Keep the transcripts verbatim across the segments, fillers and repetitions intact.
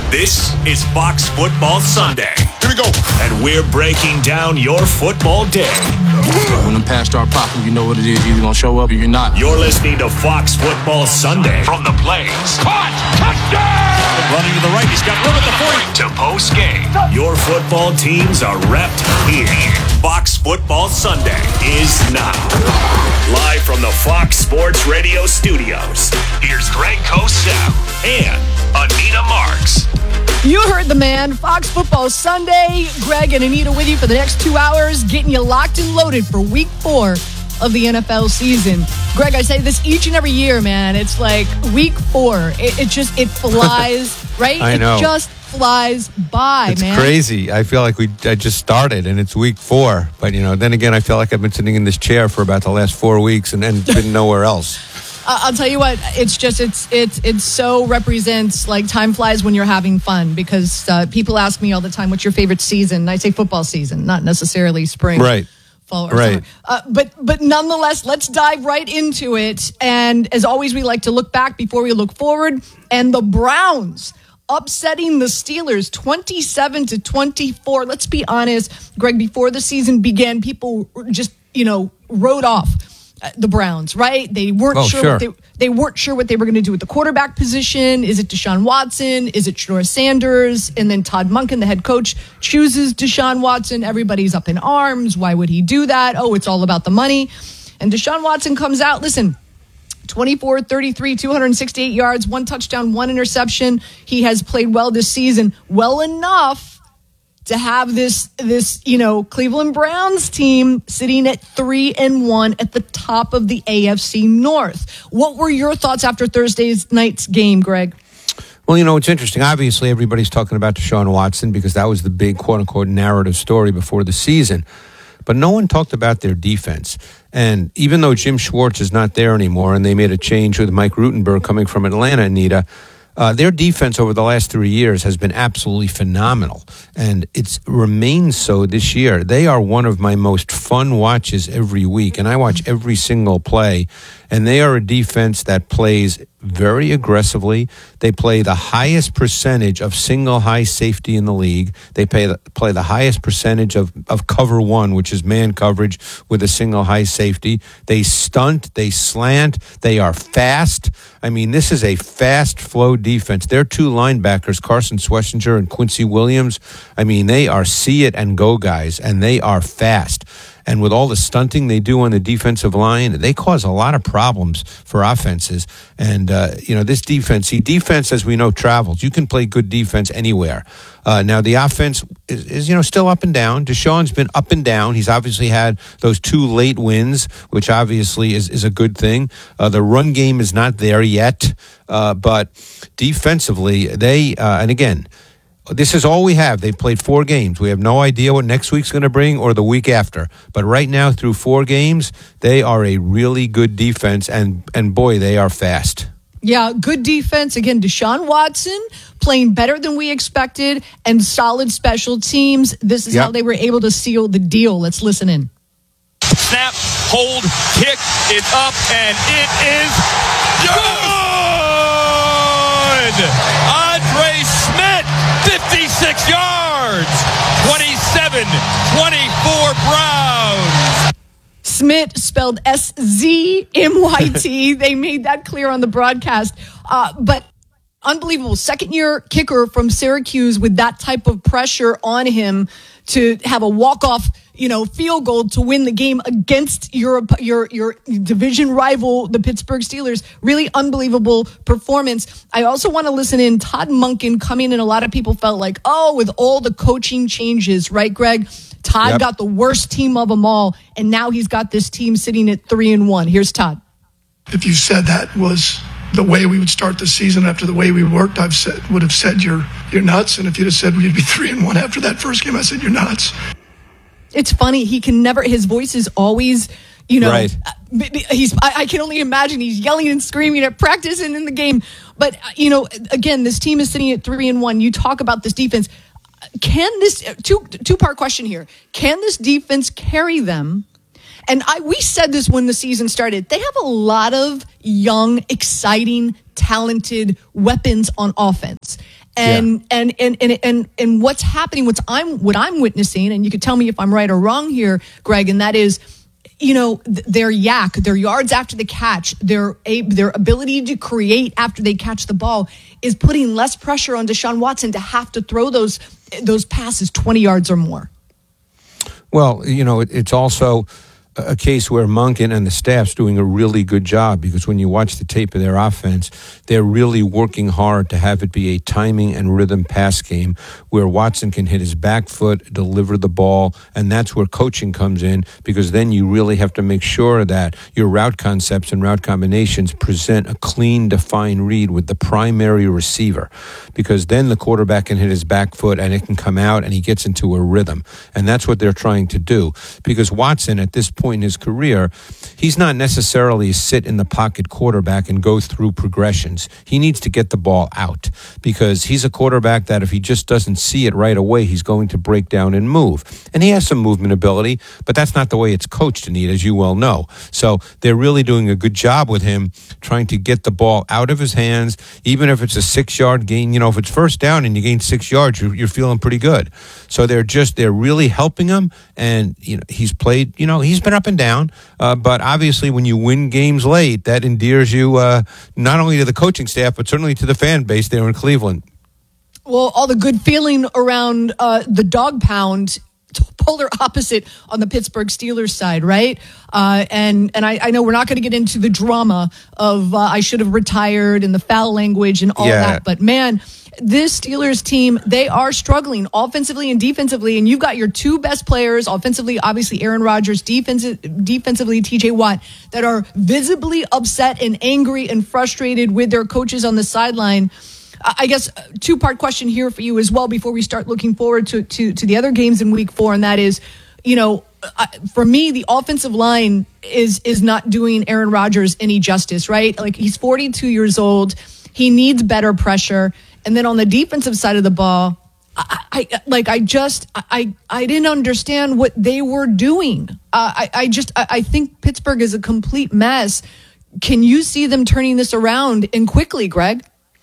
This is Fox Football Sunday. Here we go. And we're breaking down your football day. When the pass start popping, you know what it is. You're either going to show up or you're not. You're listening to Fox Football Sunday. From the plays. Caught! Touchdown! Running to the right. He's got room at the forty. To post game. Your football teams are repped here. Fox Football Sunday is now. Live from the Fox Sports Radio studios. Here's Greg Cosell and Anita Marks. You heard the man. Fox Football Sunday. Greg and Anita with you for the next two hours, getting you locked and loaded for week four of the N F L season. Greg, I say this each and every year, man. It's like week four. It, it just, it flies, right? I know. It just flies by, it's man. It's crazy. I feel like we I just started and it's week four. But, you know, then again, I feel like I've been sitting in this chair for about the last four weeks and then been nowhere else. I'll tell you what, it's just, it's, it's, it so represents like time flies when you're having fun, because uh, people ask me all the time, what's your favorite season? And I say football season, not necessarily spring. Right. Fall or right. summer. Uh, but, but nonetheless, let's dive right into it. And as always, we like to look back before we look forward. And the Browns upsetting the Steelers twenty-seven to twenty-four. Let's be honest, Greg, before the season began, people just, you know, wrote off the Browns, right? They weren't oh, sure, sure. What they they weren't sure what they were going to do with the quarterback position. Is it Deshaun Watson? Is it Shedeur Sanders? And then Todd Monken, the head coach, chooses Deshaun Watson. Everybody's up in arms. Why would he do that? Oh, it's all about the money. And Deshaun Watson comes out, listen, twenty-four thirty-three, two hundred sixty-eight yards, one touchdown, one interception. He has played well this season, well enough to have this, this, you know, Cleveland Browns team sitting at three and one at the top of the A F C North. What were your thoughts after Thursday's night's game, Greg? Well, you know, it's interesting. Obviously, everybody's talking about Deshaun Watson because that was the big, quote-unquote, narrative story before the season. But no one talked about their defense. And even though Jim Schwartz is not there anymore and they made a change with Mike Rutenberg coming from Atlanta, Anita, Uh, their defense over the last three years has been absolutely phenomenal, and it's remains so this year. They are one of my most fun watches every week, and I watch every single play, and they are a defense that plays very aggressively. They play the highest percentage of single high safety in the league. They play the, play the highest percentage of, of cover one, which is man coverage with a single high safety. They stunt, they slant, they are fast. I mean, this is a fast flow defense. Their two linebackers, Carson Schlesinger and Quincy Williams, I mean, they are see it and go guys, and they are fast. And with all the stunting they do on the defensive line, they cause a lot of problems for offenses. And, uh, you know, this defense, see, defense, as we know, travels. You can play good defense anywhere. Uh, now, the offense is, is, you know, still up and down. Deshaun's been up and down. He's obviously had those two late wins, which obviously is, is a good thing. Uh, the run game is not there yet. Uh, but defensively, they, uh, and again, this is all we have. They've played four games. We have no idea what next week's going to bring or the week after. But right now, through four games, they are a really good defense, and, and boy, they are fast. Yeah, good defense. Again, Deshaun Watson playing better than we expected, and solid special teams. This is yep. how they were able to seal the deal. Let's listen in. Snap, hold, kick, it's up, and it is good! Andre Smith, fifty-six yards, twenty-seven twenty-four Browns. Smith spelled S Z M Y T. They made that clear on the broadcast. Uh, but unbelievable. Second-year kicker from Syracuse with that type of pressure on him to have a walk-off, you know, field goal to win the game against your your your division rival, the Pittsburgh Steelers. Really unbelievable performance. I also want to listen in. Todd Monken coming in. A lot of people felt like, oh, with all the coaching changes, right, Greg? Todd yep. got the worst team of them all, and now he's got this team sitting at three and one. Here's Todd. If you said that was the way we would start the season after the way we worked, I've said would have said you're you're nuts. And if you'd have said we'd be three and one after that first game, I said you're nuts. It's funny. He can never, his voice is always, you know, right. he's, I, I can only imagine he's yelling and screaming at practice and in the game. But, you know, again, this team is sitting at three and one. You talk about this defense. Can this, two, two part question here. Can this defense carry them? And I, we said this when the season started. They have a lot of young, exciting, talented weapons on offense. And, Yeah. and, and, and, and, and what's happening, what's I'm, what I'm witnessing, and you could tell me if I'm right or wrong here, Greg, and that is, you know, th- their yak, their yards after the catch, their a- their ability to create after they catch the ball is putting less pressure on Deshaun Watson to have to throw those those passes twenty yards or more. Well, you know, it, it's also a case where Monken and the staff's doing a really good job, because when you watch the tape of their offense, they're really working hard to have it be a timing and rhythm pass game where Watson can hit his back foot, deliver the ball, and that's where coaching comes in, because then you really have to make sure that your route concepts and route combinations present a clean, defined read with the primary receiver, because then the quarterback can hit his back foot and it can come out and he gets into a rhythm. And that's what they're trying to do, because Watson at this point in his career, he's not necessarily a sit in the pocket quarterback and go through progressions. He needs to get the ball out, because he's a quarterback that if he just doesn't see it right away, he's going to break down and move. And he has some movement ability, but that's not the way it's coached, Anita, as you well know. So they're really doing a good job with him, trying to get the ball out of his hands, even if it's a six-yard gain. You know, if it's first down and you gain six yards, you're, you're feeling pretty good. So they're just, they're really helping him. And, you know, he's played, you know, he's been up and down. Uh, but obviously when you win games late, that endears you uh, not only to the coaching staff, but certainly to the fan base there in Cleveland. Well, all the good feeling around uh, the dog pound, polar opposite on the Pittsburgh Steelers side, right? Uh, and and I, I know we're not going to get into the drama of uh, I should have retired and the foul language and all Yeah. that, but man, this Steelers team, they are struggling offensively and defensively, and you've got your two best players offensively, obviously Aaron Rodgers, defensive, defensively T J Watt, that are visibly upset and angry and frustrated with their coaches on the sideline. I guess two-part question here for you as well before we start looking forward to, to, to the other games in week four, and that is, you know, for me, the offensive line is is not doing Aaron Rodgers any justice, right? Like, he's forty-two years old. He needs better pressure. And then on the defensive side of the ball, I, I like I just I I didn't understand what they were doing. Uh, I I just I, I think Pittsburgh is a complete mess. Can you see them turning this around and quickly, Greg?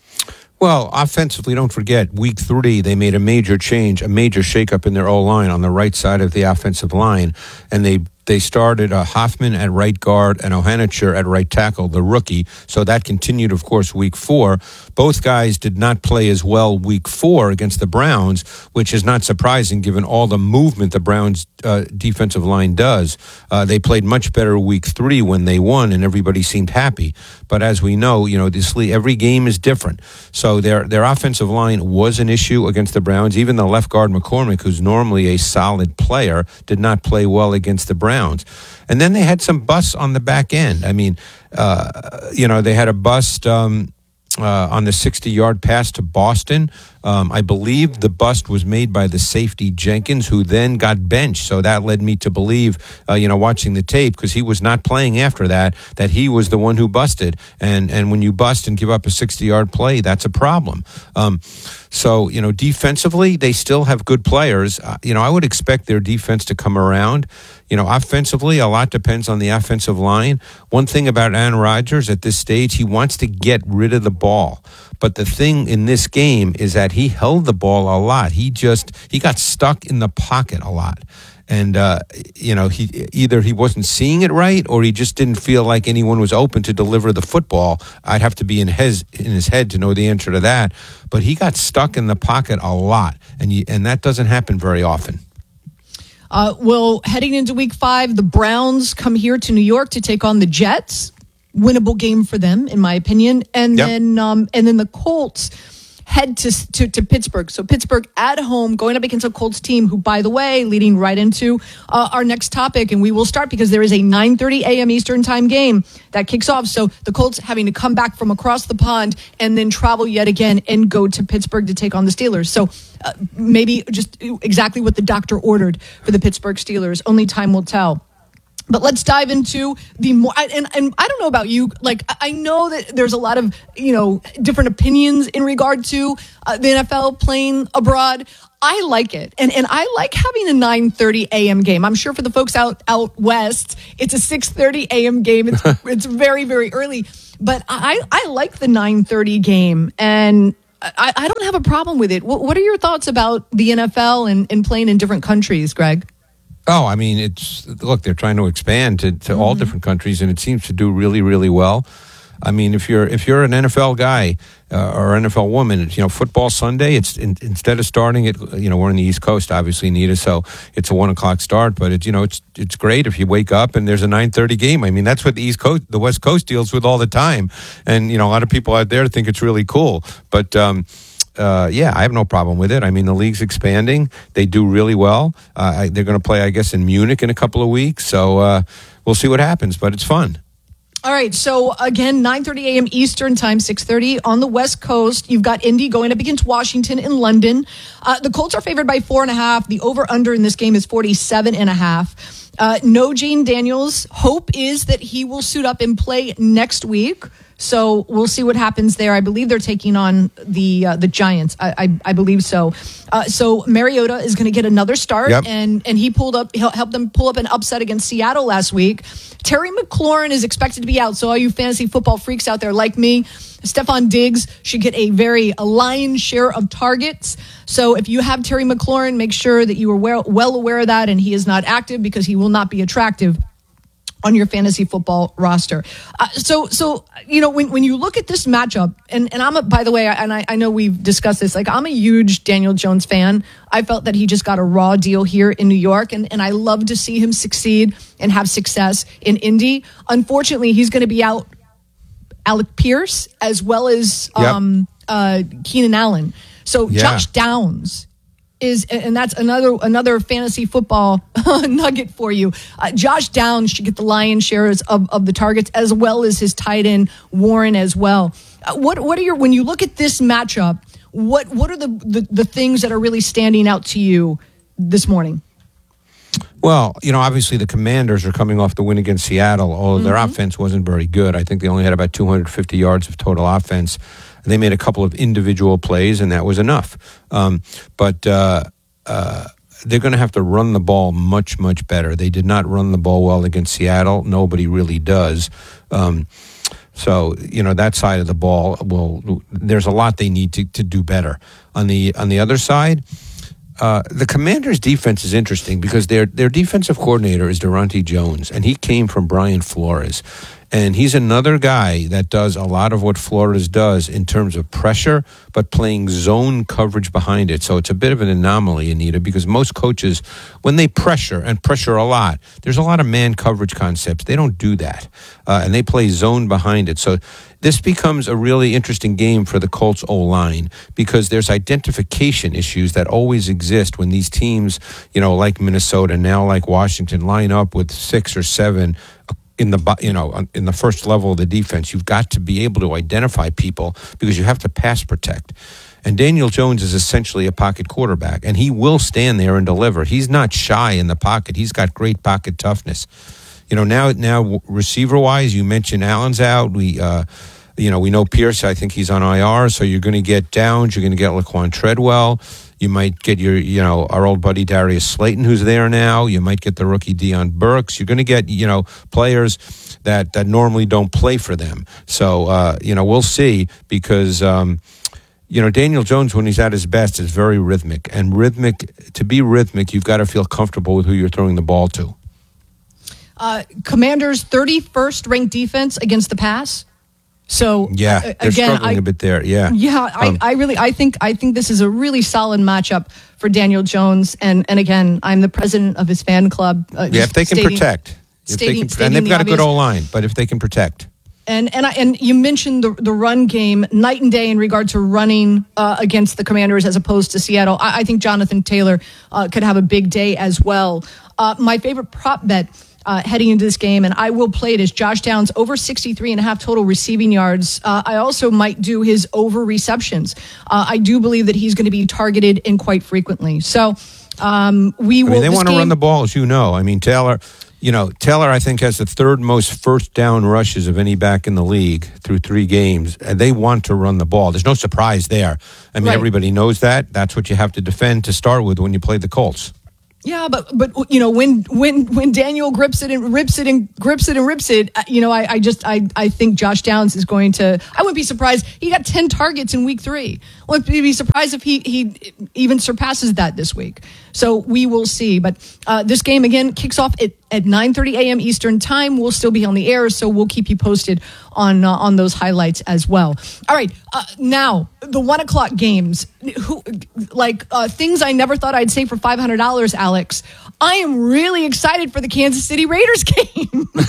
Well, offensively, don't forget, week three, they made a major change, a major shakeup in their O-line on the right side of the offensive line, and they they started uh, Hoffman at right guard and Ohanicher at right tackle, the rookie. So that continued, of course, week four. Both guys did not play as well week four against the Browns, which is not surprising given all the movement the Browns uh, defensive line does. Uh, they played much better week three when they won, and everybody seemed happy. But as we know, you know, this league, every game is different. So their their offensive line was an issue against the Browns. Even the left guard McCormick, who's normally a solid player, did not play well against the Browns. And then they had some busts on the back end. I mean, uh, you know, they had a bust um, uh, on the sixty-yard pass to Boston. Um, I believe the bust was made by the safety Jenkins, who then got benched. So that led me to believe, uh, you know, watching the tape, because he was not playing after that, that he was the one who busted. And and when you bust and give up a sixty-yard play, that's a problem. Um, so, you know, defensively, they still have good players. Uh, you know, I would expect their defense to come around. You know, offensively, a lot depends on the offensive line. One thing about Aaron Rodgers at this stage, he wants to get rid of the ball. But the thing in this game is that he held the ball a lot. He just, he got stuck in the pocket a lot. And, uh, you know, he either he wasn't seeing it right, or he just didn't feel like anyone was open to deliver the football. I'd have to be in his, in his head to know the answer to that. But he got stuck in the pocket a lot. And, you, and that doesn't happen very often. Uh, well, heading into week five, the Browns come here to New York to take on the Jets. Winnable game for them, in my opinion. And Yep. then um, and then the Colts head to, to to Pittsburgh. So Pittsburgh at home, going up against a Colts team who, by the way, leading right into uh, our next topic. And we will start because there is a nine thirty a.m. Eastern time game that kicks off. So the Colts having to come back from across the pond and then travel yet again and go to Pittsburgh to take on the Steelers. So uh, maybe just exactly what the doctor ordered for the Pittsburgh Steelers. Only time will tell. But let's dive into the more, and, and I don't know about you, like, I know that there's a lot of, you know, different opinions in regard to uh, the N F L playing abroad. I like it. And and I like having a nine thirty a.m. game. I'm sure for the folks out, out west, it's a six thirty a.m. game. It's it's very, very early. But I, I like the nine thirty game. And I, I don't have a problem with it. What, what are your thoughts about the N F L and, and playing in different countries, Greg? Oh, I mean, it's look, they're trying to expand to, to mm-hmm. all different countries, and it seems to do really, really well. I mean, if you're if you're an N F L guy uh, or N F L woman, it's, you know, football Sunday. It's in, instead of starting it, you know, we're in the East Coast, obviously, Nita, so it's a one o'clock start. But it's you know, it's it's great if you wake up and there's a nine thirty game. I mean, that's what the East Coast, the West Coast deals with all the time. And you know, a lot of people out there think it's really cool. But um, uh, yeah, I have no problem with it. I mean, the league's expanding. They do really well. Uh, I, they're going to play, I guess, in Munich in a couple of weeks. So uh, we'll see what happens. But it's fun. All right, so again, nine thirty a.m. Eastern time, six thirty on the West Coast. You've got Indy going up against Washington in London. Uh, the Colts are favored by four and a half. The over-under in this game is forty-seven and a half. Uh, no Jane Daniels. Hope is that he will suit up and play next week. So we'll see what happens there. I believe they're taking on the uh, the Giants. I, I, I believe so. Uh, so Mariota is going to get another start, yep. and and he pulled up. He helped them pull up an upset against Seattle last week. Terry McLaurin is expected to be out. So all you fantasy football freaks out there like me, Stephon Diggs should get a very a lion's share of targets. So if you have Terry McLaurin, make sure that you are well, well aware of that, and he is not active because he will not be attractive on your fantasy football roster. Uh, so, so you know, when, when you look at this matchup, and, and I'm, a, by the way, and I, I know we've discussed this, like I'm a huge Daniel Jones fan. I felt that he just got a raw deal here in New York, and, and I love to see him succeed and have success in Indy. Unfortunately, he's going to be out Alec Pierce as well as um, yep. uh, Keenan Allen. So yeah. Josh Downs is, and that's another another fantasy football nugget for you. Uh, Josh Downs should get the lion's shares of, of the targets, as well as his tight end Warren as well. Uh, what what are your when you look at this matchup? What what are the, the the things that are really standing out to you this morning? Well, you know, obviously the Commanders are coming off the win against Seattle. Although mm-hmm. their offense wasn't very good, I think they only had about two hundred fifty yards of total offense. They made a couple of individual plays, and that was enough. Um, but uh, uh, they're going to have to run the ball much, much better. They did not run the ball well against Seattle. Nobody really does. Um, so, you know, that side of the ball, well, there's a lot they need to, to do better. On the on the other side, uh, the Commanders' defense is interesting because their their defensive coordinator is Durante Jones, and he came from Brian Flores. And he's another guy that does a lot of what Flores does in terms of pressure, but playing zone coverage behind it. So it's a bit of an anomaly, Anita, because most coaches, when they pressure and pressure a lot, there's a lot of man coverage concepts. They don't do that. Uh, and they play zone behind it. So this becomes a really interesting game for the Colts O-line because there's identification issues that always exist when these teams, you know, like Minnesota, now like Washington, line up with six or seven in the you know in the first level of the defense. You've got to be able to identify people because you have to pass protect. And Daniel Jones is essentially a pocket quarterback, and he will stand there and deliver. He's not shy in the pocket. He's got great pocket toughness. You know, now now receiver wise, you mentioned Allen's out. We uh, you know we know Pierce. I think he's on I R. So you're going to get Downs. You're going to get Laquan Treadwell. You might get your, you know, our old buddy Darius Slayton, who's there now. You might get the rookie Deion Burks. You're going to get, you know, players that, that normally don't play for them. So, uh, you know, we'll see because, um, you know, Daniel Jones, when he's at his best, is very rhythmic. And rhythmic, to be rhythmic, you've got to feel comfortable with who you're throwing the ball to. Uh, Commanders' thirty-first ranked defense against the pass. So yeah, uh, they're again, struggling I, a bit there. Yeah, yeah. I, um, I really, I think, I think this is a really solid matchup for Daniel Jones. And and again, I'm the president of his fan club. Uh, yeah, if they can stating, protect, if stating, they can, stating and they've the got obvious. a good O line, but if they can protect. And and I, and you mentioned the the run game, night and day in regard to running uh, against the Commanders as opposed to Seattle. I, I think Jonathan Taylor uh, could have a big day as well. Uh, my favorite prop bet Uh, heading into this game, and I will play it, as Josh Downs over sixty-three and a half total receiving yards. Uh, I also might do his over receptions. Uh, I do believe that he's going to be targeted and quite frequently. So um, we will. I mean, they want to game, run the ball, as you know. I mean, Taylor, you know, Taylor, I think, has the third most first down rushes of any back in the league through three games. And they want to run the ball. There's no surprise there. I mean, right. Everybody knows that. That's what you have to defend to start with when you play the Colts. Yeah, but but you know when when when Daniel grips it and rips it and grips it and rips it, you know I, I just I I think Josh Downs is going to. I wouldn't be surprised. He got ten targets in week three. I wouldn't be surprised if he he even surpasses that this week. So we will see. But uh, this game again kicks off at at nine thirty a.m. Eastern time. We'll still be on the air, so we'll keep you posted on uh, on those highlights as well. All right, uh, now the one o'clock games. Who like uh, things I never thought I'd say for five hundred dollars, Alex. I am really excited for the Kansas City Raiders game.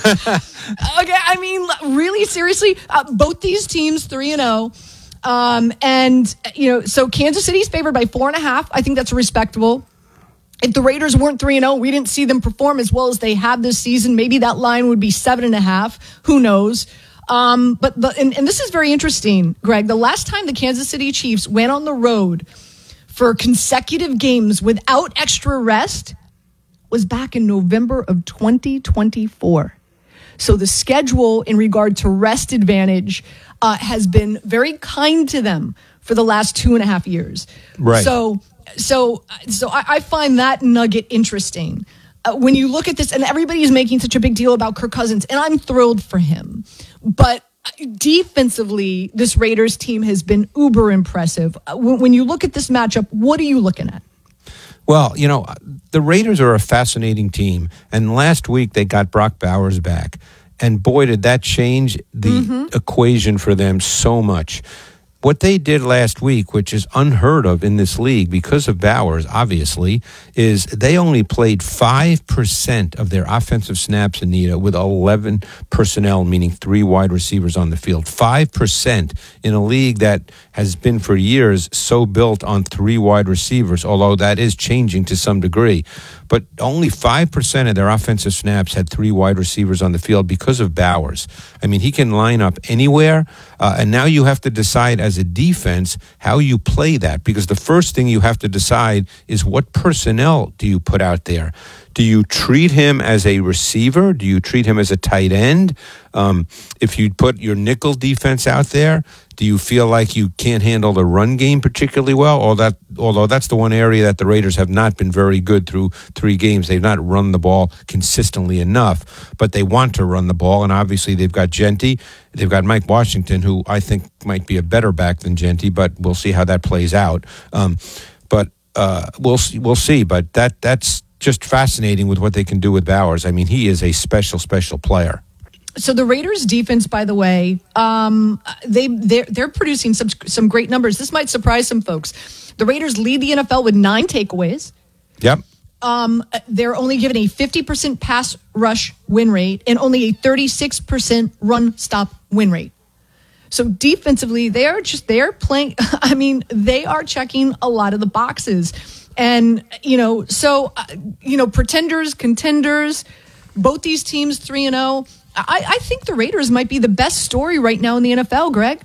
Okay, I mean, really seriously, uh, both these teams three and zero. Um, and you know, so Kansas City's favored by four and a half. I think that's respectable. If the Raiders weren't three and zero, we didn't see them perform as well as they have this season. Maybe that line would be seven and a half. Who knows? Um, but the, and, and this is very interesting, Greg. The last time the Kansas City Chiefs went on the road for consecutive games without extra rest was back in November of twenty twenty-four. So the schedule in regard to rest advantage uh, has been very kind to them for the last two and a half years. Right. So. So, so I, I find that nugget interesting. Uh, when you look at this, and everybody is making such a big deal about Kirk Cousins, and I'm thrilled for him. But defensively, this Raiders team has been uber impressive. Uh, when, when you look at this matchup, what are you looking at? Well, you know, the Raiders are a fascinating team. And last week they got Brock Bowers back. And boy, did that change the mm-hmm. equation for them so much. What they did last week, which is unheard of in this league because of Bowers, obviously, is they only played five percent of their offensive snaps, Anita, with eleven personnel, meaning three wide receivers on the field. five percent in a league that has been for years so built on three wide receivers, although that is changing to some degree. But only five percent of their offensive snaps had three wide receivers on the field because of Bowers. I mean, he can line up anywhere, uh, and now you have to decide as a defense how you play that, because the first thing you have to decide is what personnel do you put out there. Do you treat him as a receiver? Do you treat him as a tight end? Um, if you put your nickel defense out there, do you feel like you can't handle the run game particularly well? Or that, although that's the one area that the Raiders have not been very good through three games. They've not run the ball consistently enough, but they want to run the ball. And obviously they've got Genti. They've got Mike Washington, who I think might be a better back than Genti, but we'll see how that plays out. Um, but uh, we'll see, we'll see. But that that's just fascinating with what they can do with Bowers. I mean, he is a special, special player. So the Raiders defense, by the way, um, they they're, they're producing some some great numbers. This might surprise some folks. The Raiders lead the N F L with nine takeaways. Yep. Um, they're only given a fifty percent pass rush win rate and only a thirty-six percent run stop win rate. So defensively, they are just they're playing. I mean, they are checking a lot of the boxes, and you know, so uh, you know, pretenders, contenders, both these teams three and zero. I, I think the Raiders might be the best story right now in the N F L, Greg.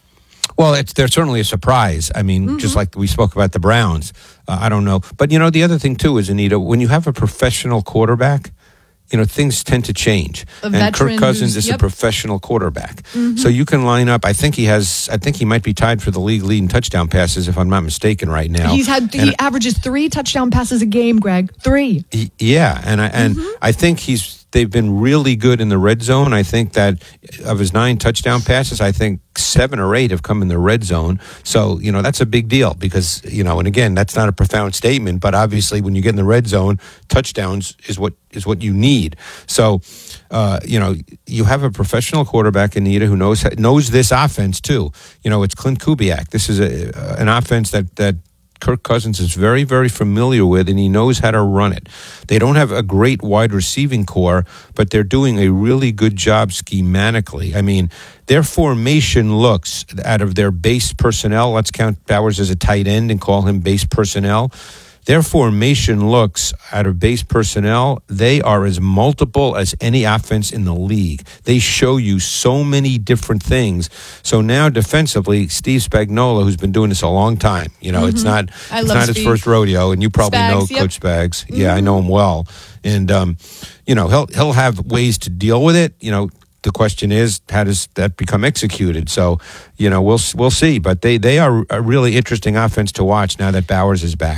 Well, it's they're certainly a surprise. I mean, mm-hmm. just like we spoke about the Browns. Uh, I don't know. But, you know, the other thing, too, is, Anita, when you have a professional quarterback, you know, things tend to change. A and Kirk Cousins is yep. a professional quarterback. Mm-hmm. So you can line up. I think he has, I think he might be tied for the league leading touchdown passes, if I'm not mistaken, right now. He's had, and he averages three touchdown passes a game, Greg. Three. He, yeah. And I, and mm-hmm. I think he's, they've been really good in the red zone. I think that of his nine touchdown passes, I think seven or eight have come in the red zone. So, you know, that's a big deal because, you know, and again, that's not a profound statement, but obviously when you get in the red zone, touchdowns is what is what you need. So, uh, you know, you have a professional quarterback, Anita, who knows knows this offense too. You know, it's Clint Kubiak. This is a, an offense that that Kirk Cousins is very, very familiar with, and he knows how to run it. They don't have a great wide receiving core, but they're doing a really good job schematically. I mean, their formation looks, out of their base personnel, let's count Bowers as a tight end and call him base personnel. Their formation looks, out of base personnel, they are as multiple as any offense in the league. They show you so many different things. So now defensively, Steve Spagnuolo, who's been doing this a long time, you know, mm-hmm. it's not I it's love not Steve. his first rodeo, and you probably Spags, know yep. Coach Spags. Mm-hmm. Yeah, I know him well. And, um, you know, he'll he'll have ways to deal with it, you know. The question is, how does that become executed? So, you know, we'll we'll see. But they, they are a really interesting offense to watch now that Bowers is back.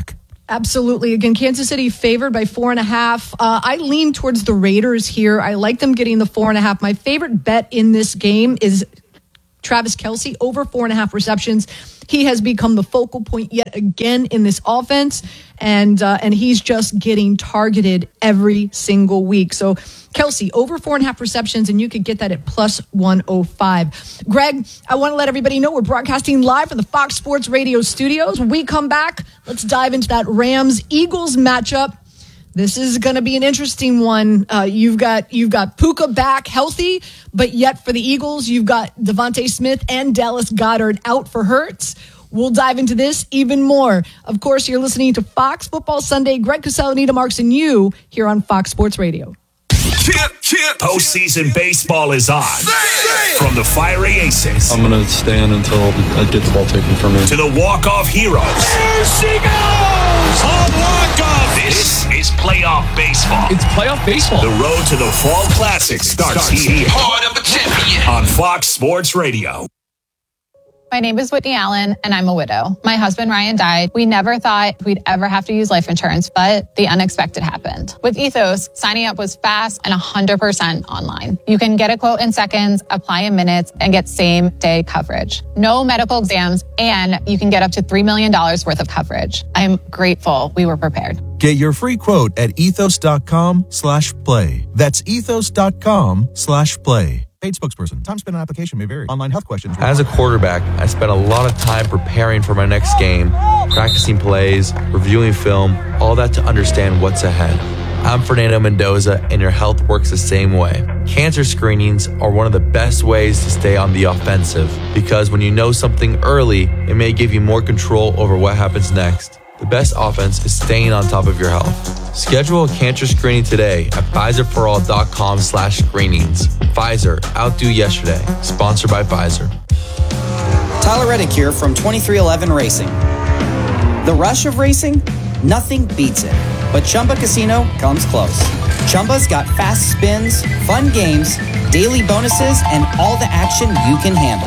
Absolutely. Again, Kansas City favored by four and a half. Uh, I lean towards the Raiders here. I like them getting the four and a half. My favorite bet in this game is Travis Kelce over four and a half receptions. He has become the focal point yet again in this offense, and uh, and he's just getting targeted every single week. So Kelce over four and a half receptions, and you could get that at plus one oh five. Greg, I want to let everybody know we're broadcasting live from the Fox Sports Radio studios. When we come back, let's dive into that Rams-Eagles matchup. This is going to be an interesting one. Uh, you've got you've got Puka back healthy, but yet for the Eagles, you've got Devontae Smith and Dallas Goedert out for Hurts. We'll dive into this even more. Of course, you're listening to Fox Football Sunday. Greg Cosell, Anita Marks, and you here on Fox Sports Radio. Chip, chip. Postseason baseball is on. From the fiery aces. I'm going to stand until I get the ball taken from me. To the walk-off heroes. There she goes! A walk-off! This is playoff baseball. It's playoff baseball. The road to the Fall Classic starts here. Heart of a champion. On Fox Sports Radio. My name is Whitney Allen, and I'm a widow. My husband, Ryan, died. We never thought we'd ever have to use life insurance, but the unexpected happened. With Ethos, signing up was fast and one hundred percent online. You can get a quote in seconds, apply in minutes, and get same-day coverage. No medical exams, and you can get up to three million dollars worth of coverage. I'm grateful we were prepared. Get your free quote at ethos.com slash play. That's ethos.com slash play. Paid spokesperson. Time spent on application may vary. Online health questions. As a quarterback, I spent a lot of time preparing for my next game, practicing plays, reviewing film, all that to understand what's ahead. I'm Fernando Mendoza, and your health works the same way. Cancer screenings are one of the best ways to stay on the offensive, because when you know something early, it may give you more control over what happens next. The best offense is staying on top of your health. Schedule a cancer screening today at Pfizerforall.com slash screenings. Pfizer, outdo yesterday. Sponsored by Pfizer. Tyler Reddick here from twenty-three eleven Racing. The rush of racing? Nothing beats it. But Chumba Casino comes close. Chumba's got fast spins, fun games, daily bonuses, and all the action you can handle.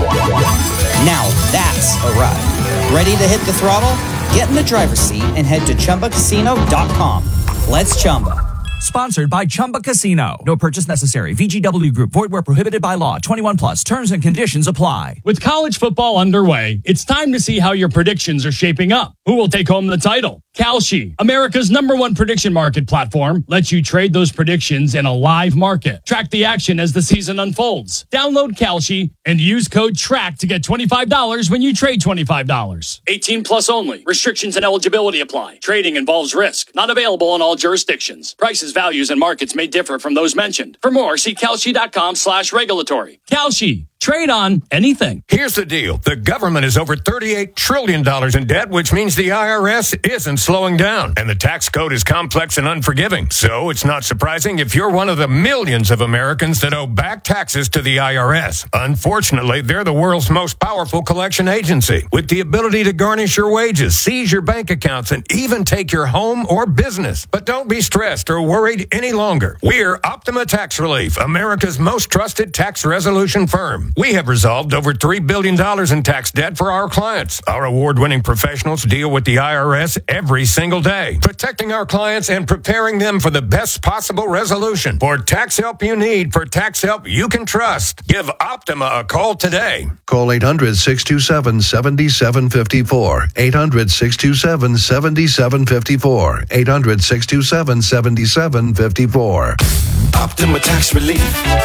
Now that's a ride. Ready to hit the throttle? Get in the driver's seat and head to Chumba Casino dot com. Let's Chumba. Sponsored by Chumba Casino. No purchase necessary. V G W Group. Void where prohibited by law. twenty-one plus. Terms and conditions apply. With college football underway, it's time to see how your predictions are shaping up. Who will take home the title? Kalshi, America's number one prediction market platform, lets you trade those predictions in a live market. Track the action as the season unfolds. Download Kalshi and use code TRACK to get twenty-five dollars when you trade twenty-five dollars. eighteen plus only. Restrictions and eligibility apply. Trading involves risk. Not available in all jurisdictions. Prices, values, and markets may differ from those mentioned. For more, see Kalshi.com slash regulatory. Kalshi. Trade on anything. Here's the deal. The government is over thirty-eight trillion dollars in debt, which means the I R S isn't slowing down. And the tax code is complex and unforgiving. So it's not surprising if you're one of the millions of Americans that owe back taxes to the I R S. Unfortunately, they're the world's most powerful collection agency, with the ability to garnish your wages, seize your bank accounts, and even take your home or business. But don't be stressed or worried any longer. We're Optima Tax Relief, America's most trusted tax resolution firm. We have resolved over three billion dollars in tax debt for our clients. Our award-winning professionals deal with the I R S every single day, protecting our clients and preparing them for the best possible resolution. For tax help you need, for tax help you can trust, give Optima a call today. Call eight hundred, six two seven, seven seven five four. eight hundred, six two seven, seven seven five four. eight hundred, six two seven, seven seven five four. Optima Tax Relief.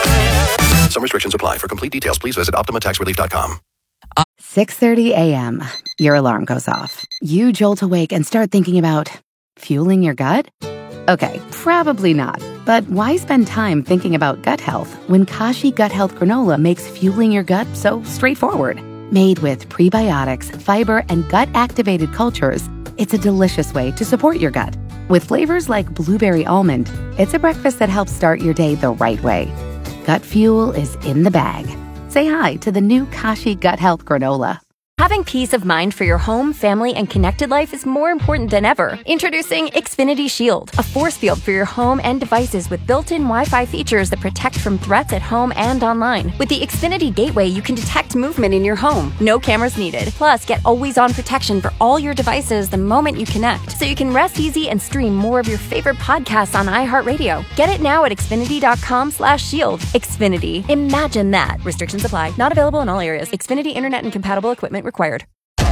Some restrictions apply. For complete details, please visit optima tax relief dot com. six thirty a.m. Your alarm goes off. You jolt awake and start thinking about fueling your gut? Okay, probably not. But why spend time thinking about gut health when Kashi Gut Health Granola makes fueling your gut so straightforward? Made with prebiotics, fiber, and gut-activated cultures, it's a delicious way to support your gut. With flavors like blueberry almond, it's a breakfast that helps start your day the right way. Gut fuel is in the bag. Say hi to the new Kashi Gut Health Granola. Having peace of mind for your home, family, and connected life is more important than ever. Introducing Xfinity Shield, a force field for your home and devices with built-in Wi-Fi features that protect from threats at home and online. With the Xfinity Gateway, you can detect movement in your home. No cameras needed. Plus, get always-on protection for all your devices the moment you connect, so you can rest easy and stream more of your favorite podcasts on iHeartRadio. Get it now at Xfinity.com slash shield. Xfinity. Imagine that. Restrictions apply. Not available in all areas. Xfinity Internet and compatible equipment required.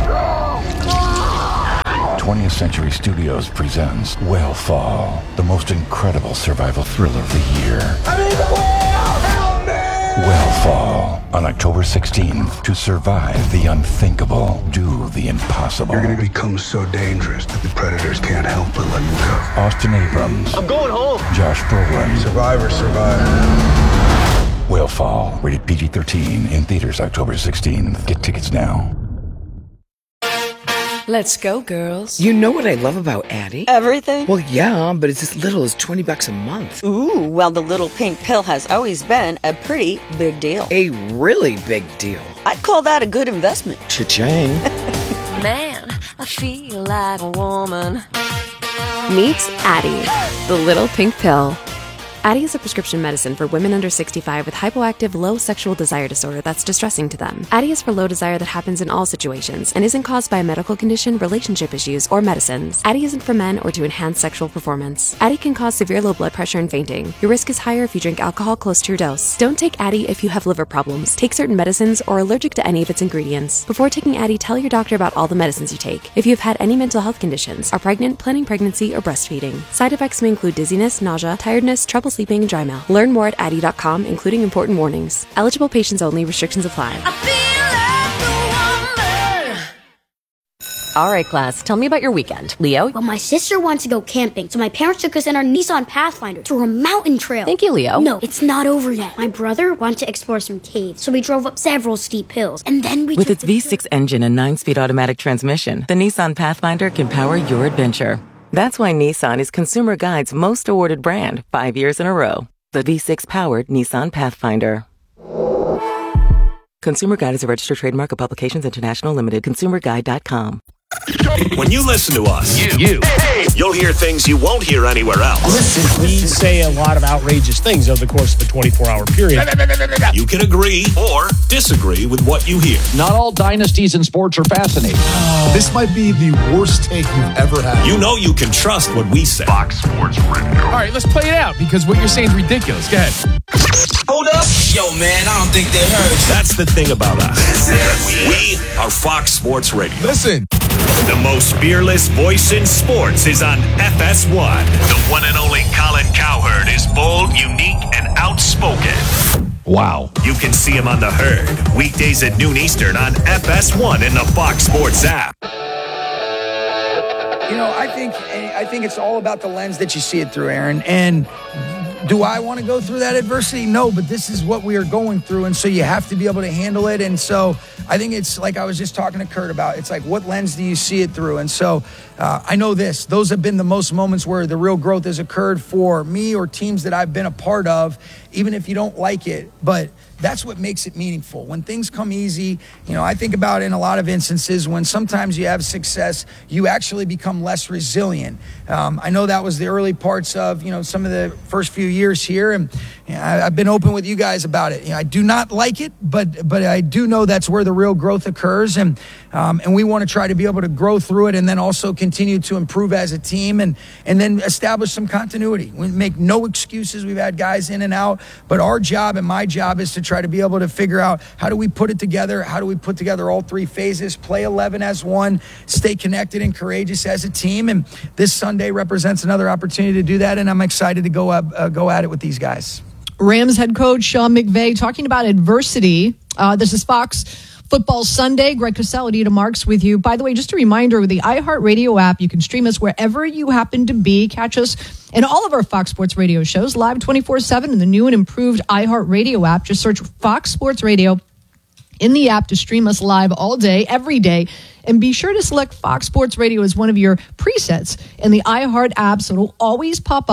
twentieth Century Studios presents Whale Fall, the most incredible survival thriller of the year. I'm in the whale! Help me! Whale Fall, on October sixteenth. To survive the unthinkable, do the impossible. You're going to become so dangerous that the predators can't help but let you go. Austin Abrams. I'm going home. Josh Brolin. Survivor, survivor. Whale Fall, rated P G thirteen, in theaters October sixteenth. Get tickets now. Let's go, girls. You know what I love about Addie? Everything? Well, yeah, but it's as little as twenty bucks a month. Ooh, well, the little pink pill has always been a pretty big deal. A really big deal. I'd call that a good investment. Cha-ching. Man, I feel like a woman. Meet Addie, the little pink pill. Addie is a prescription medicine for women under sixty-five with hypoactive low sexual desire disorder that's distressing to them. Addie is for low desire that happens in all situations and isn't caused by a medical condition, relationship issues, or medicines. Addie isn't for men or to enhance sexual performance. Addie can cause severe low blood pressure and fainting. Your risk is higher if you drink alcohol close to your dose. Don't take Addie if you have liver problems, take certain medicines, or are allergic to any of its ingredients. Before taking Addie, tell your doctor about all the medicines you take. If you have had any mental health conditions, are pregnant, planning pregnancy, or breastfeeding. Side effects may include dizziness, nausea, tiredness, trouble sleeping, and dry mouth. Learn more at Addie dot com, including important warnings. Eligible patients only. Restrictions apply. All right, class, tell me about your weekend. Leo? Well, my sister wants to go camping, so my parents took us in our Nissan Pathfinder to a mountain trail. Thank you, Leo. No, it's not over yet. My brother wanted to explore some caves, so we drove up several steep hills, and then we With took its V six engine and nine-speed automatic transmission, the Nissan Pathfinder can power your adventure. That's why Nissan is Consumer Guide's most awarded brand, five years in a row. The V six-powered Nissan Pathfinder. Consumer Guide is a registered trademark of Publications International Limited. consumer guide dot com. When you listen to us, you, you. you'll hear things you won't hear anywhere else. Listen, we say a lot of outrageous things over the course of a twenty-four hour period. You can agree or disagree with what you hear. Not all dynasties in sports are fascinating. Oh. This might be the worst take you've ever had. You know you can trust what we say. Fox Sports Radio. All right, let's play it out because what you're saying is ridiculous. Go ahead. Hold up. Yo, man, I don't think they heard. That's the thing about us. We are Fox Sports Radio. Listen. The most fearless voice in sports is on F S one. The one and only Colin Cowherd is bold, unique, and outspoken. Wow. You can see him on The Herd, weekdays at noon Eastern on F S one in the Fox Sports app. You know, I think I think it's all about the lens that you see it through, Aaron. And do I want to go through that adversity? No, but this is what we are going through, and so you have to be able to handle it. And so I think it's like I was just talking to Kurt about, it's like, what lens do you see it through? And so uh, I know this. Those have been the most moments where the real growth has occurred for me or teams that I've been a part of, even if you don't like it. But that's what makes it meaningful. When things come easy, you know, I think about in a lot of instances when sometimes you have success, you actually become less resilient. Um, I know that was the early parts of, you know, some of the first few years here, and you know, I, I've been open with you guys about it. You know, I do not like it, but but I do know that's where the real growth occurs, and um, and we want to try to be able to grow through it, and then also continue to improve as a team, and and then establish some continuity. We make no excuses. We've had guys in and out, but our job and my job is to try to be able to figure out how do we put it together, how do we put together all three phases, play eleven as one, stay connected and courageous as a team, and this Sunday represents another opportunity to do that, and I'm excited to go uh, go at it with these guys. Rams head coach Sean McVay talking about adversity. Uh, this is Fox Football Sunday. Greg Cosell, Anita Marks with you. By the way, just a reminder, with the iHeartRadio app, you can stream us wherever you happen to be. Catch us in all of our Fox Sports Radio shows live twenty-four seven in the new and improved iHeartRadio app. Just search Fox Sports Radio in the app to stream us live all day, every day. And be sure to select Fox Sports Radio as one of your presets in the iHeart app, so it'll always pop up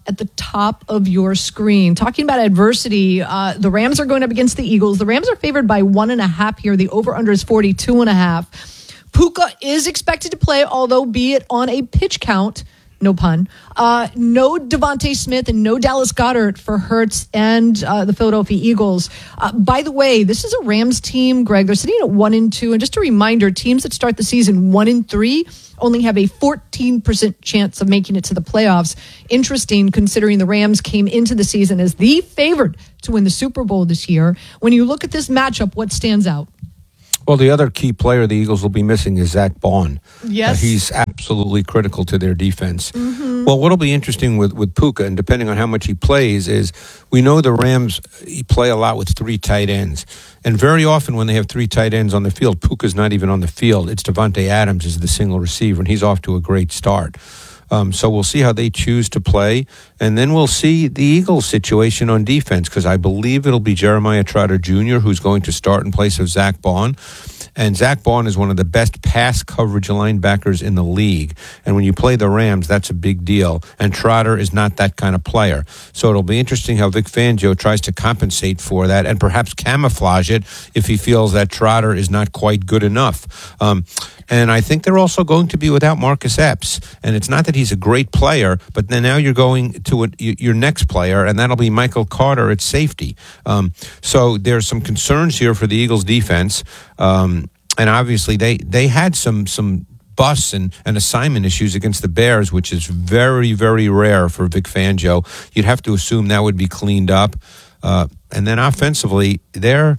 at the top of your screen. Talking about adversity, uh, the Rams are going up against the Eagles. The Rams are favored by one and a half here. The over-under is forty-two and a half. Puka is expected to play, although be it on a pitch count. No pun. Uh, no Devontae Smith and no Dallas Goedert for Hurts and uh, the Philadelphia Eagles. Uh, by the way, this is a Rams team, Greg. They're sitting at one and two. And just a reminder, teams that start the season one and three only have a fourteen percent chance of making it to the playoffs. Interesting, considering the Rams came into the season as the favorite to win the Super Bowl this year. When you look at this matchup, what stands out? Well, the other key player the Eagles will be missing is Zach Bond. Yes. Uh, he's absolutely critical to their defense. Mm-hmm. Well, what'll be interesting with, with Puka, and depending on how much he plays, is we know the Rams play a lot with three tight ends. And very often when they have three tight ends on the field, Puka's not even on the field. It's Devontae Adams is the single receiver, and he's off to a great start. Um, so we'll see how they choose to play. And then we'll see the Eagles situation on defense, because I believe it'll be Jeremiah Trotter Junior who's going to start in place of Zach Bond. And Zach Bond is one of the best pass coverage linebackers in the league. And when you play the Rams, that's a big deal. And Trotter is not that kind of player. So it'll be interesting how Vic Fangio tries to compensate for that and perhaps camouflage it if he feels that Trotter is not quite good enough. Um, and I think they're also going to be without Marcus Epps. And it's not that he's a great player, but then now you're going to a, your next player, and that'll be Michael Carter at safety. Um, so there's some concerns here for the Eagles defense. Um, and obviously they, they had some some busts and, and assignment issues against the Bears, which is very, very rare for Vic Fangio. You'd have to assume that would be cleaned up. Uh, and then offensively, they're,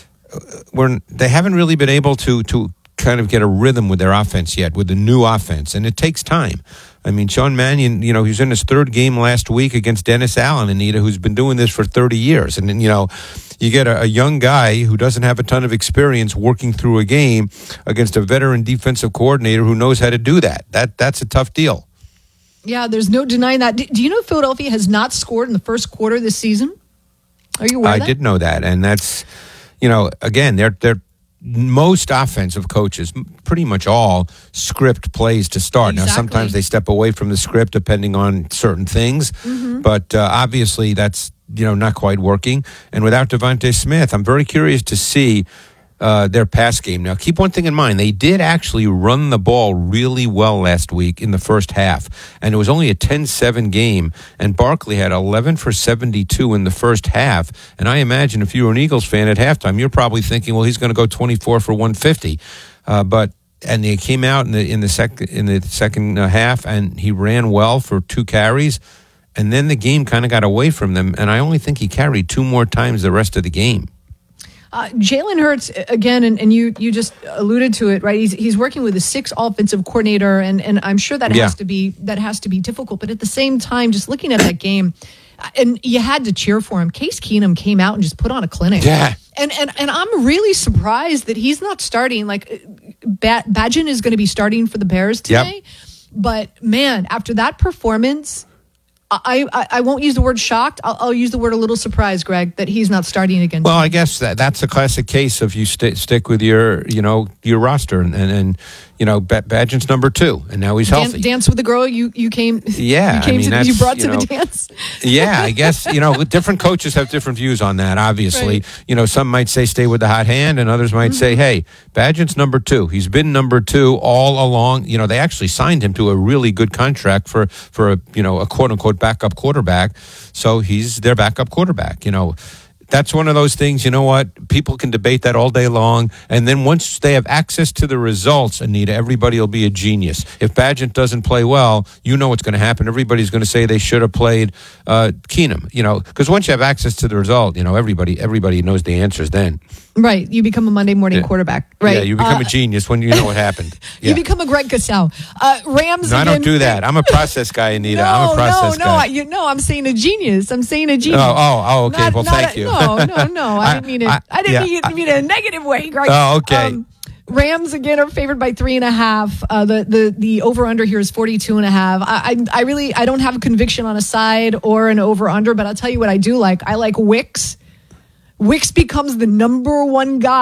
we're, they haven't really been able to to kind of get a rhythm with their offense yet, with the new offense, and it takes time. I mean, Sean Mannion, you know, he was in his third game last week against Dennis Allen, Anita, who's been doing this for thirty years. And, you know, you get a, a young guy who doesn't have a ton of experience working through a game against a veteran defensive coordinator who knows how to do that. That That's a tough deal. Yeah, there's no denying that. Do you know Philadelphia has not scored in the first quarter this season? Are you aware I of that? did know that. And that's, you know, again, they're they're most offensive coaches, pretty much all, script plays to start. Exactly. Now, sometimes they step away from the script depending on certain things, Mm-hmm. but uh, obviously that's, you know, not quite working. And without Devontae Smith, I'm very curious to see uh, their pass game. Now, keep one thing in mind. They did actually run the ball really well last week in the first half, and it was only a ten seven game, and Barkley had eleven for seventy-two in the first half. And I imagine if you were an Eagles fan at halftime, you're probably thinking, well, he's going to go twenty-four for one fifty. Uh, but and they came out in the in the second in the second uh, half, and he ran well for two carries, and then the game kind of got away from them. And I only think he carried two more times the rest of the game. Uh, Jalen Hurts, again, and, and you you just alluded to it, right? He's he's working with a six offensive coordinator, and, and I'm sure that Yeah. has to be that has to be difficult. But at the same time, just looking at that game, and you had to cheer for him. Case Keenum came out and just put on a clinic. Yeah. And and and I'm really surprised that he's not starting. Like, ba- Badgett is going to be starting for the Bears today. Yep. But man, after that performance, I, I, I won't use the word shocked. I'll, I'll use the word a little surprised, Greg, that he's not starting again. Well, I guess that that's a classic case of you st- stick with your, you know, your roster, and and, and you know, ba- Badgett's number two, and now he's healthy. Dan- dance with the girl you you came. Yeah, you came I mean, to, that's, you brought to you know, the dance. Yeah, I guess, you know, different coaches have different views on that, obviously. Right. You know, some might say stay with the hot hand, and others might Mm-hmm. say, hey, Badgett's number two. He's been number two all along. You know, they actually signed him to a really good contract for, for a, you know, a quote-unquote backup quarterback. So he's their backup quarterback, you know. That's one of those things, you know what, people can debate that all day long, and then once they have access to the results, Anita, everybody will be a genius. If Badgett doesn't play well, you know what's going to happen. Everybody's going to say they should have played uh, Keenum, you know, because once you have access to the result, you know, everybody everybody knows the answers then. Right. You become a Monday morning Yeah. quarterback. Right. Yeah, you become Uh, a genius when you know what happened. Yeah. You become a Greg Casale. Uh, Rams. No, I again- don't do that. I'm a process guy, Anita. No, I'm a process no, no. guy. I, you know, I'm saying a genius. I'm saying a genius. Oh, oh, oh, okay. Not- well, not thank a- you. No, no, no. I, I- didn't mean it. I- I, didn't yeah, mean, it, I- mean it in a negative way, Greg. Oh, okay. Um, Rams again are favored by three and a half. Uh, the the the over under here is forty-two and a half. I, I I really I don't have a conviction on a side or an over under, but I'll tell you what I do like. I like Wicks. Wicks becomes the number one guy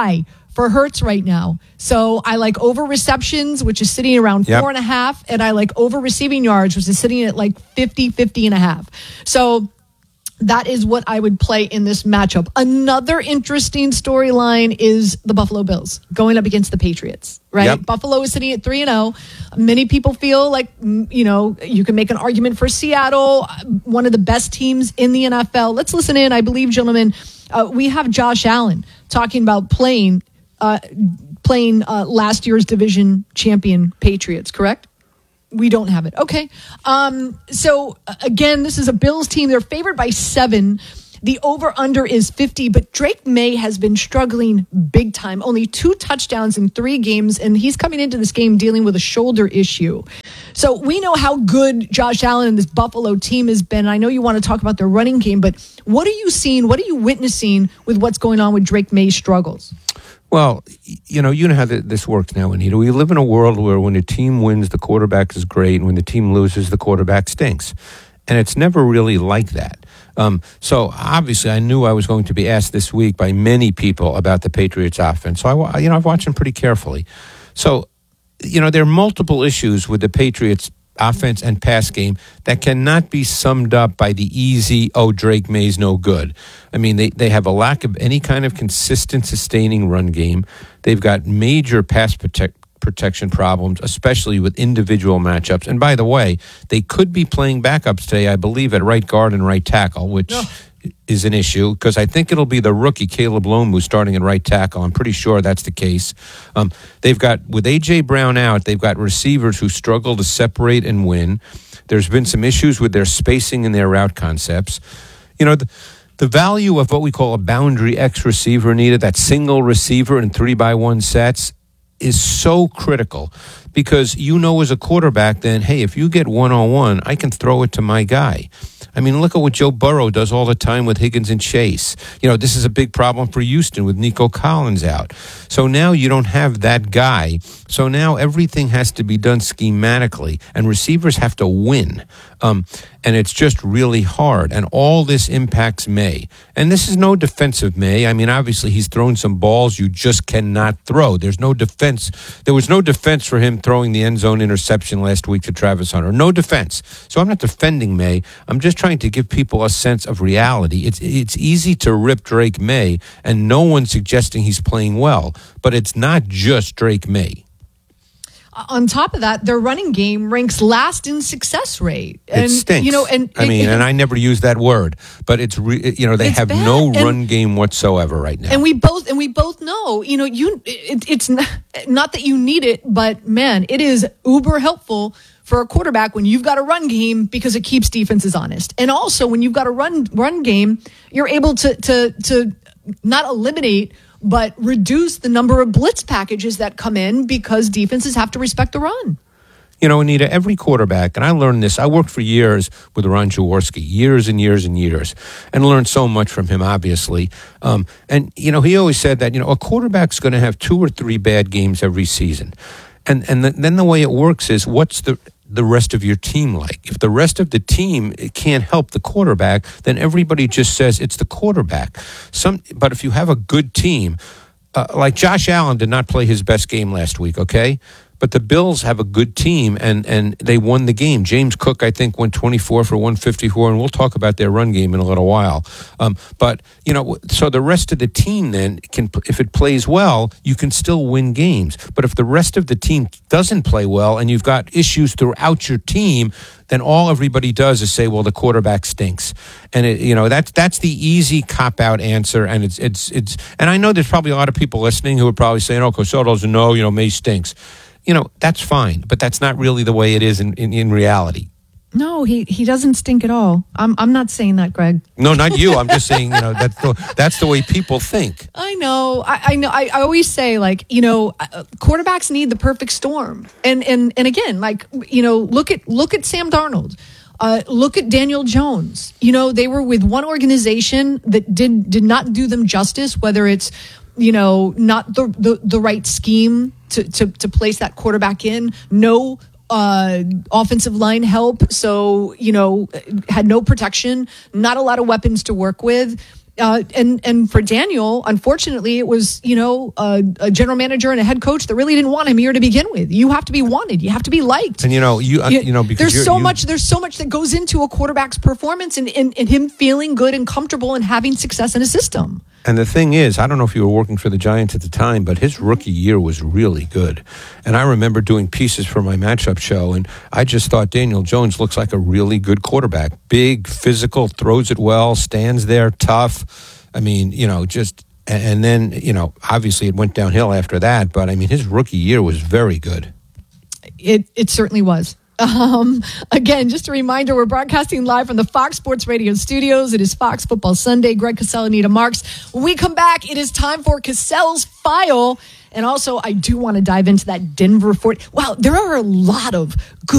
for Hurts right now. So I like over receptions, which is sitting around Yep. four and a half. And I like over receiving yards, which is sitting at like fifty, fifty and a half. So that is what I would play in this matchup. Another interesting storyline is the Buffalo Bills going up against the Patriots, right? Yep. Buffalo is sitting at three and oh. Many people feel like, mm, you know, you can make an argument for Seattle, one of the best teams in the N F L. Let's listen in. I believe, gentlemen, uh, we have Josh Allen talking about playing, uh, playing uh, last year's division champion Patriots, correct? We don't have it. Okay. Um, so, uh, again, this is a Bills team. They're favored by seven. The over-under is fifty, but Drake May has been struggling big time. Only two touchdowns in three games, and he's coming into this game dealing with a shoulder issue. So we know how good Josh Allen and this Buffalo team has been. I know you want to talk about their running game, but what are you seeing? What are you witnessing with what's going on with Drake May's struggles? Well, you know, you know how this works now, Anita. We live in a world where when a team wins, the quarterback is great, and when the team loses, the quarterback stinks. And it's never really like that. Um, so obviously, I knew I was going to be asked this week by many people about the Patriots offense. So I, you know, I've watched them pretty carefully. So, you know, there are multiple issues with the Patriots offense and pass game that cannot be summed up by the easy, oh, Drake May's no good. I mean, they, they have a lack of any kind of consistent, sustaining run game. They've got major pass protect, protection problems, especially with individual matchups. And by the way, they could be playing backups today, I believe, at right guard and right tackle, which no. is an issue because I think it'll be the rookie Caleb Lomu starting at right tackle. I'm pretty sure that's the case. Um, they've got, with A J Brown out, they've got receivers who struggle to separate and win. There's been some issues with their spacing and their route concepts. You know, the, the value of what we call a boundary X receiver, Anita, that single receiver in three by one sets, is so critical because you know as a quarterback then, hey, if you get one-on-one, I can throw it to my guy. I mean, look at what Joe Burrow does all the time with Higgins and Chase. You know, this is a big problem for Houston with Nico Collins out. So now you don't have that guy. So now everything has to be done schematically, and receivers have to win. Um, and it's just really hard. And all this impacts May. And this is no defensive May. I mean, obviously, he's thrown some balls you just cannot throw. There's no defense. There was no defense for him throwing the end zone interception last week to Travis Hunter. No defense. So I'm not defending May. I'm just trying to give people a sense of reality. It's it's easy to rip Drake May, and no one's suggesting he's playing well. But it's not just Drake May. On top of that, their running game ranks last in success rate. And, it stinks. You know, and I mean, and I never use that word, but it's re, you know they it's have bad. no and, run game whatsoever right now. And we both and we both know, you know, you it, it's not, not that you need it, but man, it is uber helpful for a quarterback when you've got a run game because it keeps defenses honest. And also when you've got a run run game, you're able to to to not eliminate but reduce the number of blitz packages that come in because defenses have to respect the run. You know, Anita, every quarterback, and I learned this, I worked for years with Ron Jaworski, years and years and years, and learned so much from him, obviously. Um, and, you know, he always said that, you know, a quarterback's going to have two or three bad games every season. And and the, then the way it works is what's the the rest of your team like? If the rest of the team can't help the quarterback, then everybody just says it's the quarterback. Some, but if you have a good team, uh, like Josh Allen did not play his best game last week, okay? But the Bills have a good team, and, and they won the game. James Cook, I think, went twenty-four for one fifty-four, and we'll talk about their run game in a little while. Um, but, you know, so the rest of the team then, can, if it plays well, you can still win games. But if the rest of the team doesn't play well and you've got issues throughout your team, then all everybody does is say, well, the quarterback stinks. And, it, you know, that's that's the easy cop-out answer. And it's it's it's. And I know there's probably a lot of people listening who are probably saying, oh, Cosell doesn't know, you know, May stinks. You know, that's fine, but that's not really the way it is in, in, in reality. No, he, he doesn't stink at all. I'm I'm not saying that, Greg. No, not you. I'm just saying, you know, that's the, that's the way people think. I know. I, I know. I, I always say, like, you know, uh, quarterbacks need the perfect storm. And and and again, like, you know, look at look at Sam Darnold. Uh, look at Daniel Jones. You know, they were with one organization that did did not do them justice, whether it's, you know, not the the, the right scheme to, to, to place that quarterback in, no uh, offensive line help, so, you know, had no protection, not a lot of weapons to work with. Uh, and and for Daniel, unfortunately, it was, you know, a, a general manager and a head coach that really didn't want him here to begin with. You have to be wanted. You have to be liked. And you know, you uh, you know, because there's you're, so you, much there's so much that goes into a quarterback's performance and, and, and him feeling good and comfortable and having success in a system. And the thing is, I don't know if you were working for the Giants at the time, but his rookie year was really good. And I remember doing pieces for my matchup show, and I just thought Daniel Jones looks like a really good quarterback. Big, physical, throws it well, stands there, tough. I mean, you know, just, and then, you know, obviously it went downhill after that, but I mean, his rookie year was very good. It it certainly was. Um, again, just a reminder, we're broadcasting live from the Fox Sports Radio studios. It is Fox Football Sunday. Greg Cosell, Anita Marks. When we come back, it is time for Cosell's File. And also, I do want to dive into that Denver forty. Wow, there are a lot of good